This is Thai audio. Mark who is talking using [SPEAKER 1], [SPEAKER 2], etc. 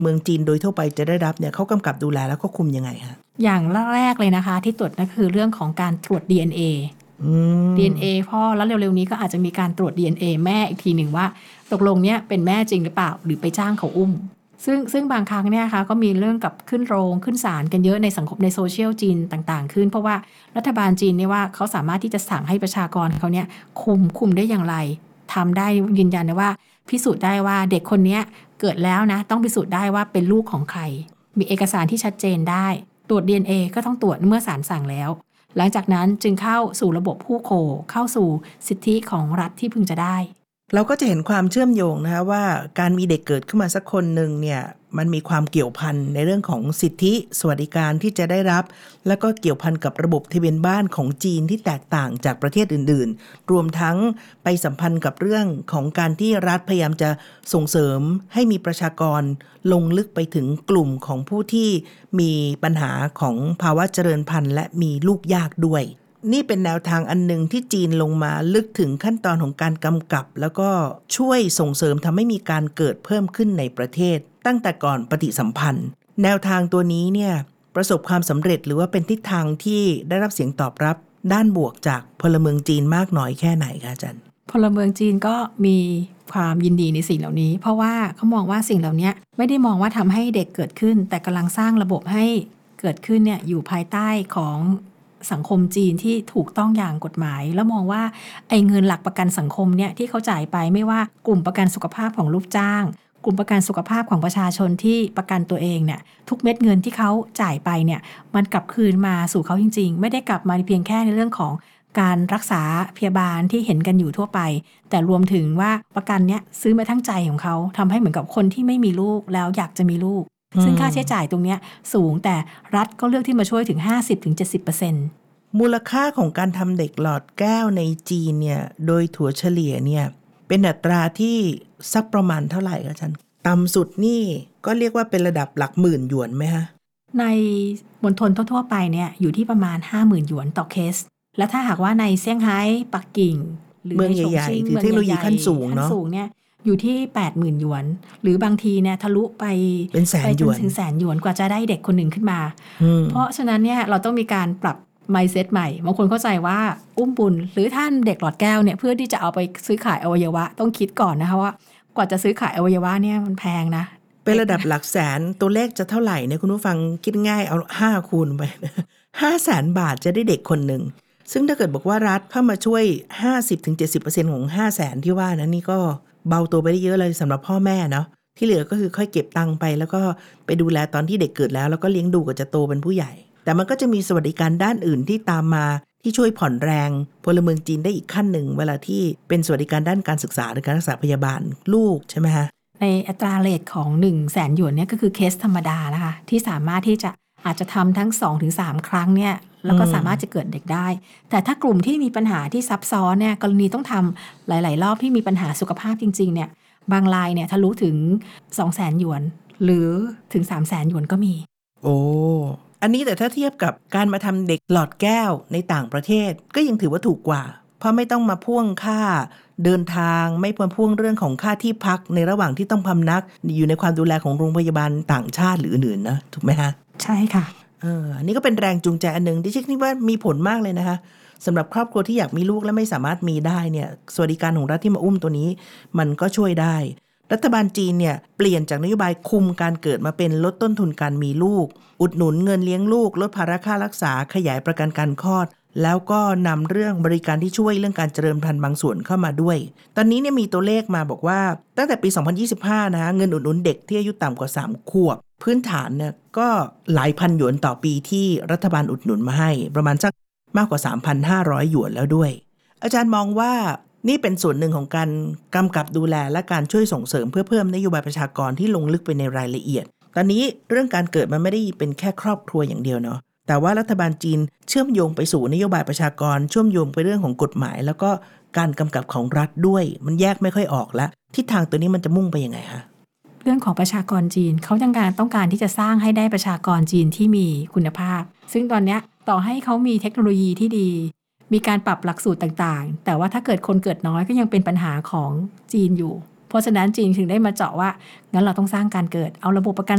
[SPEAKER 1] เมืองจีนโดยทั่วไปจะได้รับเนี่ยเขากำกับดูแลแล้วก็คุมยังไงฮะ
[SPEAKER 2] อย่างแรกเลยนะคะที่ตรวจนั่นคือเรื่องของการตรวจ DNA DNA พ่อแล้วเร็วๆนี้ก็อาจจะมีการตรวจ DNA แม่อีกทีหนึ่งว่าตกลงเนี่ยเป็นแม่จริงหรือเปล่าหรือไปจ้างเขาอุ้มซึ่งบางครั้งเนี่ยค่ะก็มีเรื่องกับขึ้นโรงขึ้นศาลกันเยอะในสังคมในโซเชียลจีนต่างๆขึ้นเพราะว่ารัฐบาลจีนเนี่ยว่าเขาสามารถที่จะสั่งให้ประชากรเขาเนี่ยคุมได้อย่างไรทำได้ยืนยันนะว่าพิสูจน์ได้ว่าเด็กคนนี้เกิดแล้วนะต้องพิสูจน์ได้ว่าเป็นลูกของใครมีเอกสารที่ชัดเจนได้ตรวจ DNA ก็ต้องตรวจเมื่อศาลสั่งแล้วหลังจากนั้นจึงเข้าสู่ระบบผู้โคเข้าสู่สิทธิของรัฐที่พึงจะได้
[SPEAKER 1] เราก็จะเห็นความเชื่อมโยงนะคะว่าการมีเด็กเกิดขึ้นมาสักคนหนึ่งเนี่ยมันมีความเกี่ยวพันในเรื่องของสิทธิสวัสดิการที่จะได้รับแล้วก็เกี่ยวพันกับระบบทะเบียนบ้านของจีนที่แตกต่างจากประเทศอื่นๆรวมทั้งไปสัมพันธ์กับเรื่องของการที่รัฐพยายามจะส่งเสริมให้มีประชากรลงลึกไปถึงกลุ่มของผู้ที่มีปัญหาของภาวะเจริญพันธุ์และมีลูกยากด้วยนี่เป็นแนวทางอันหนึ่งที่จีนลงมาลึกถึงขั้นตอนของการกำกับแล้วก็ช่วยส่งเสริมทำให้มีการเกิดเพิ่มขึ้นในประเทศตั้งแต่ก่อนปฏิสัมพันธ์แนวทางตัวนี้เนี่ยประสบความสำเร็จหรือว่าเป็นทิศทางที่ได้รับเสียงตอบรับด้านบวกจากพลเมืองจีนมากน้อยแค่ไหนคะอาจารย์
[SPEAKER 2] พลเมืองจีนก็มีความยินดีในสิ่งเหล่านี้เพราะว่าเขามองว่าสิ่งเหล่านี้ไม่ได้มองว่าทำให้เด็กเกิดขึ้นแต่กำลังสร้างระบบให้เกิดขึ้นเนี่ยอยู่ภายใต้ของสังคมจีนที่ถูกต้องอย่างกฎหมายแล้วมองว่าไอ้เงินหลักประกันสังคมเนี่ยที่เขาจ่ายไปไม่ว่ากลุ่มประกันสุขภาพของลูกจ้างกลุ่มประกันสุขภาพของประชาชนที่ประกันตัวเองเนี่ยทุกเม็ดเงินที่เขาจ่ายไปเนี่ยมันกลับคืนมาสู่เขาจริงๆไม่ได้กลับมาเพียงแค่ในเรื่องของการรักษาพยาบาลที่เห็นกันอยู่ทั่วไปแต่รวมถึงว่าประกันเนี้ยซื้อมาทั้งใจของเขาทำให้เหมือนกับคนที่ไม่มีลูกแล้วอยากจะมีลูกซึ่งค่าใช้จ่ายตรงเนี้ยสูงแต่รัฐก็เลือกที่มาช่วยถึง 50-70%
[SPEAKER 1] มูลค่าของการทำเด็กหลอดแก้วในจีนเนี่ยโดยถั่วเฉลี่ยเนี่ยเป็นอัตราที่สักประมาณเท่าไหร่คะอาจารย์ต่ำสุดนี่ก็เรียกว่าเป็นระดับหลักหมื่นหยวนไหมฮะ
[SPEAKER 2] ในมณฑลทั่วๆไปเนี่ยอยู่ที่ประมาณ 50,000 หยวนต่อเคสและถ้าหากว่าในเซี่ยงไฮ้ปักกิ่งหรือ
[SPEAKER 1] เมืองใหญ่ๆที่เทคโนโลยีขั้นสูงเนาะ
[SPEAKER 2] เนี่ยอยู่ที่ 80,000 หยวนหรือบางทีเนี่ยทะลุไป
[SPEAKER 1] เป็นแสนหยวน
[SPEAKER 2] ถึงแสนหยวนกว่าจะได้เด็กคนหนึ่งขึ้นมาเพราะฉะนั้นเนี่ยเราต้องมีการปรับmindset ใหม่บางคนเข้าใจว่าอุ้มบุญหรือท่านเด็กหลอดแก้วเนี่ยเพื่อที่จะเอาไปซื้อขายอวัยวะต้องคิดก่อนนะคะว่ากว่าจะซื้อขายอวัยวะเนี่ยมันแพงนะ
[SPEAKER 1] เป็นระดับหลักแสนตัวเลขจะเท่าไหร่เนี่ยคุณผู้ฟังคิดง่ายเอา5คูณไป 500,000 บาทจะได้เด็กคนหนึ่งซึ่งถ้าเกิดบอกว่ารัฐเข้ามาช่วย 50-70% ของ 500,000 ที่ว่านั้นนี่ก็เบาตัวไปได้เยอะเลยสำหรับพ่อแม่เนาะที่เหลือก็คือค่อยเก็บตังค์ไปแล้วก็ไปดูแลตอนที่เด็กเกิดแล้วก็เลี้ยงดูก็จะโตเป็นผู้ใหญ่แต่มันก็จะมีสวัสดิการด้านอื่นที่ตามมาที่ช่วยผ่อนแรงพลเมืองจีนได้อีกขั้นหนึ่งเวลาที่เป็นสวัสดิการด้านการศึกษาหรือการรักษาพยาบาลลูกใช่ไหมฮะ
[SPEAKER 2] ในอัตราเรทของ 100,000 หยวนเนี่ยก็คือเคสธรรมดานะคะที่สามารถที่จะอาจจะทำทั้ง 2-3 ครั้งเนี่ยแล้วก็สามารถจะเกิดเด็กได้แต่ถ้ากลุ่มที่มีปัญหาที่ซับซ้อนเนี่ยกรณีต้องทำหลายๆรอบที่มีปัญหาสุขภาพจริงๆเนี่ยบางรายเนี่ยทะลุถึง 200,000 หยวนหรือถึง 300,000 หยวนก็มี
[SPEAKER 1] โอ้อันนี้แต่ถ้าเทียบกับการมาทำเด็กหลอดแก้วในต่างประเทศก็ยังถือว่าถูกกว่าเพราะไม่ต้องมาพ่วงค่าเดินทางไม่พ่วงเรื่องของค่าที่พักในระหว่างที่ต้องพำนักอยู่ในความดูแลของโรงพยาบาลต่างชาติหรืออื่นๆนะถูกไหมฮะ
[SPEAKER 2] ใช่ค่ะ
[SPEAKER 1] อันนี้ก็เป็นแรงจูงใจอันหนึ่งที่คิดว่ามีผลมากเลยนะคะสำหรับครอบครัวที่อยากมีลูกและไม่สามารถมีได้เนี่ยสวัสดิการของรัฐที่มาอุ้มตัวนี้มันก็ช่วยได้รัฐบาลจีนเนี่ยเปลี่ยนจากนโยบายคุมการเกิดมาเป็นลดต้นทุนการมีลูกอุดหนุนเงินเลี้ยงลูกลดภาระค่ารักษาขยายประกันการคลอดแล้วก็นำเรื่องบริการที่ช่วยเรื่องการเจริญพันธุ์บางส่วนเข้ามาด้วยตอนนี้เนี่ยมีตัวเลขมาบอกว่าตั้งแต่ปี 2025 นะเงินอุดหนุนเด็กที่อายุต่ำกว่า3 ขวบพื้นฐานเนี่ยก็หลายพันหยวนต่อปีที่รัฐบาลอุดหนุนมาให้ประมาณสักมากกว่า 3,500 หยวนแล้วด้วยอาจารย์มองว่านี่เป็นส่วนหนึ่งของการกำกับดูแลและการช่วยส่งเสริมเพื่อเพิ่มนโยบายประชากรที่ลงลึกไปในรายละเอียดตอนนี้เรื่องการเกิดมันไม่ได้เป็นแค่ครอบครัวอย่างเดียวเนาะแต่ว่ารัฐบาลจีนเชื่อมโยงไปสู่นโยบายประชากรเชื่อมโยงไปเรื่องของกฎหมายแล้วก็การกำกับของรัฐด้วยมันแยกไม่ค่อยออกแล้วทิศทางตัวนี้มันจะมุ่งไปยังไงคะ
[SPEAKER 2] เรื่องของประชากรจีนเขาต้องการที่จะสร้างให้ได้ประชากรจีนที่มีคุณภาพซึ่งตอนนี้ต่อให้เขามีเทคโนโลยีที่ดีมีการปรับหลักสูตรต่างๆแต่ว่าถ้าเกิดคนเกิดน้อยก็ยังเป็นปัญหาของจีนอยู่เพราะฉะนั้นจีนถึงได้มาเจาะว่างั้นเราต้องสร้างการเกิดเอาระบบประกัน